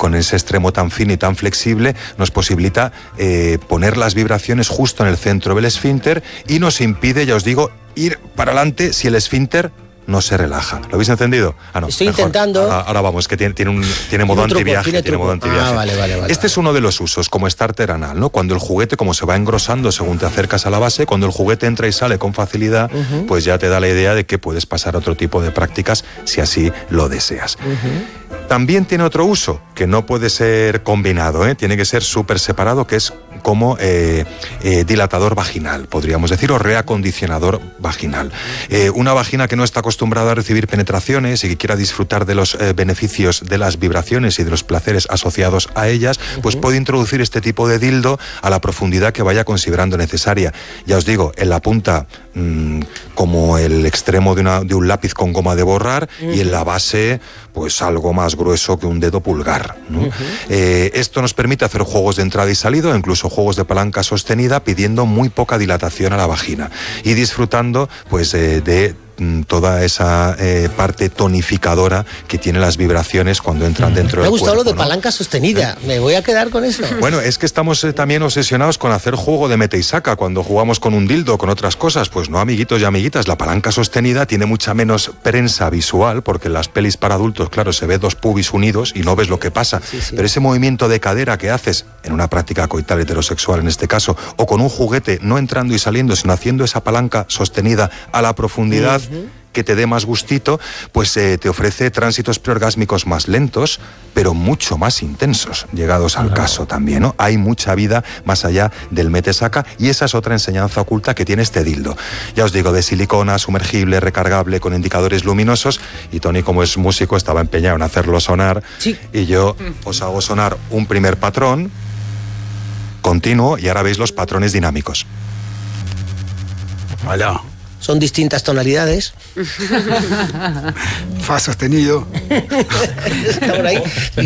con ese extremo tan fino y tan flexible nos posibilita poner las vibraciones justo en el centro del esfínter y nos impide, ya os digo, ir para adelante si el esfínter no se relaja. ¿Lo habéis entendido? No, estoy mejor. Intentando. Ahora vamos, que tiene modo antiviaje. Tiene modo antiviaje. Vale. Este es uno de los usos, como starter anal, ¿no? Cuando el juguete, como se va engrosando según te acercas a la base, cuando el juguete entra y sale con facilidad, pues ya te da la idea de que puedes pasar a otro tipo de prácticas si así lo deseas. También tiene otro uso, que no puede ser combinado, tiene que ser súper separado, que es como dilatador vaginal, podríamos decir, o reacondicionador vaginal. Una vagina que no está acostumbrada a recibir penetraciones y que quiera disfrutar de los beneficios de las vibraciones y de los placeres asociados a ellas, pues puede introducir este tipo de dildo a la profundidad que vaya considerando necesaria. Ya os digo, en la punta como el extremo de un lápiz con goma de borrar y en la base pues algo más grueso que un dedo pulgar, ¿no? Esto nos permite hacer juegos de entrada y salida, incluso juegos de palanca sostenida, pidiendo muy poca dilatación a la vagina y disfrutando pues de toda esa parte tonificadora que tiene las vibraciones cuando entran dentro del cuerpo. Me ha gustado lo de palanca sostenida, me voy a quedar con eso. Bueno, es que estamos también obsesionados con hacer juego de mete y saca cuando jugamos con un dildo o con otras cosas. Pues no, amiguitos y amiguitas, la palanca sostenida tiene mucha menos prensa visual, porque en las pelis para adultos, claro, se ve dos pubis unidos y no ves lo que pasa. Sí. Pero ese movimiento de cadera que haces en una práctica coital heterosexual en este caso, o con un juguete no entrando y saliendo, sino haciendo esa palanca sostenida a la profundidad que te dé más gustito, pues te ofrece tránsitos preorgásmicos más lentos, pero mucho más intensos, llegados al caso también, ¿no? Hay mucha vida más allá del mete-saca y esa es otra enseñanza oculta que tiene este dildo. Ya os digo, de silicona, sumergible, recargable, con indicadores luminosos, y Tony, como es músico, estaba empeñado en hacerlo sonar, y yo os hago sonar un primer patrón continuo y ahora veis los patrones dinámicos. Hola. Son distintas tonalidades. Fa sostenido. Está por ahí.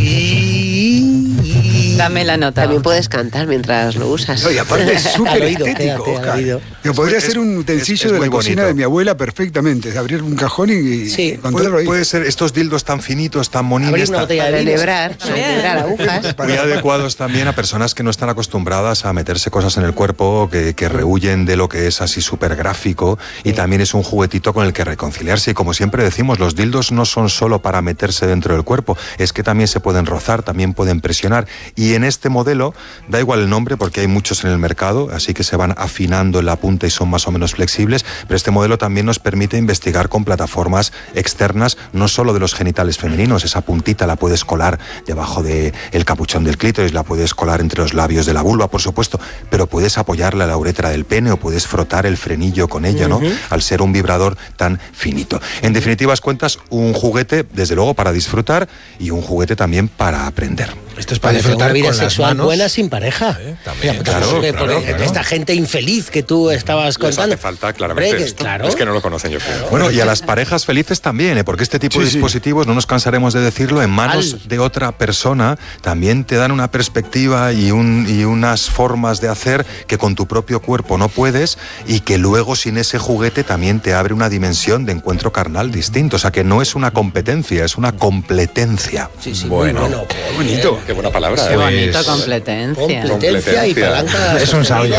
Dame la nota. También puedes cantar mientras lo usas. No, y aparte es súper estético, Oscar. Yo podría ser un utensilio de la cocina de mi abuela perfectamente. Abrir un cajón y contarlo ahí. Puede ser estos dildos tan finitos, tan monines. Para celebrar agujas. Muy adecuados también a personas que no están acostumbradas a meterse cosas en el cuerpo, que rehuyen de lo que es así súper gráfico. Y también es un juguetito con el que reconciliarse. Y como siempre decimos, los dildos no son solo para meterse dentro del cuerpo, es que también se pueden rozar, también pueden presionar. Y en este modelo, da igual el nombre porque hay muchos en el mercado, así que se van afinando en la punta y son más o menos flexibles, pero este modelo también nos permite investigar con plataformas externas, no solo de los genitales femeninos. Esa puntita la puedes colar debajo del capuchón del clítoris, la puedes colar entre los labios de la vulva, por supuesto, pero puedes apoyarla a la uretra del pene o puedes frotar el frenillo con ella, ¿no? Al ser un vibrador tan finito. En definitivas cuentas, un juguete, desde luego, para disfrutar y un juguete también para aprender. Esto es para disfrutar vida sexual buena sin pareja. También, claro. Esta gente infeliz que tú estabas contando. Les hace falta, claramente. Es que no lo conocen, yo creo. Bueno, y a las parejas felices también, porque este tipo de dispositivos, no nos cansaremos de decirlo, en manos de otra persona, también te dan una perspectiva y unas formas de hacer que con tu propio cuerpo no puedes, y que luego sin ese juguete también te abre una dimensión de encuentro carnal distinto. O sea, que no es una competencia, es una completencia. Bueno, bonito. Qué buena palabra. Qué bonito, completencia. Completencia y palanca. Es un sabio.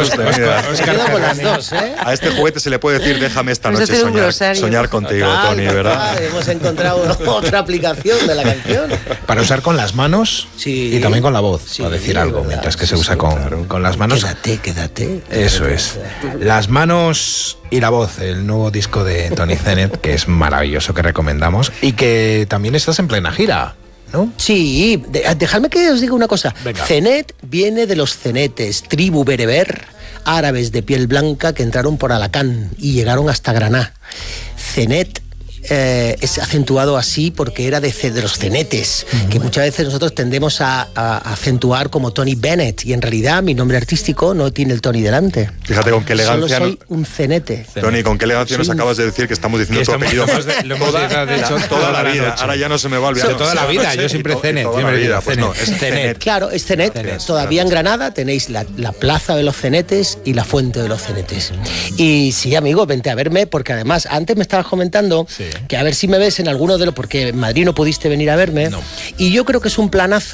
Con las dos, ¿eh? A este juguete se le puede decir, déjame esta noche soñar contigo, Tony, ¿verdad? Hemos encontrado otra aplicación de la canción. Para usar con las manos y también con la voz, para decir algo, mientras que se usa con las manos. Quédate. Eso es. Las manos y la voz, el nuevo disco de Tony Zenet, que es maravilloso, que recomendamos, y que también estás en plena gira, ¿no? Sí, dejadme que os diga una cosa. Venga. Cenet viene de los cenetes, tribu bereber, árabes de piel blanca que entraron por Alacán y llegaron hasta Granada. Cenet es acentuado así porque era de los cenetes, que muchas veces nosotros tendemos a acentuar como Tony Bennett, y en realidad mi nombre artístico no tiene el Tony delante. Fíjate con qué elegancia. Solo soy un cenete. Tony, con qué elegancia nos acabas de decir que estamos diciendo tu apellido toda la vida. Ahora ya no se me va a olvidar. Toda la vida, yo siempre Cenet. Pues no, es Cenet. Claro, es Cenet. Todavía en Granada tenéis la plaza de los cenetes y la fuente de los cenetes. Y sí, amigo, vente a verme, porque además antes me estabas comentando que a ver si me ves en alguno de los, porque en Madrid no pudiste venir a verme, y yo creo que es un planazo